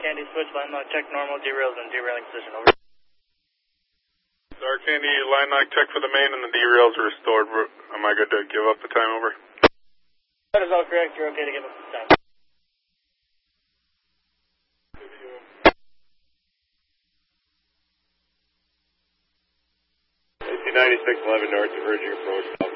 Candy, switch line lock, check normal, derails and derailing position, over. Star Candy, line lock, check for the main and the derails are restored. Am I good to give up the time, over? That is all correct, you're okay to give up the time. AC 9611 north, diverging approach.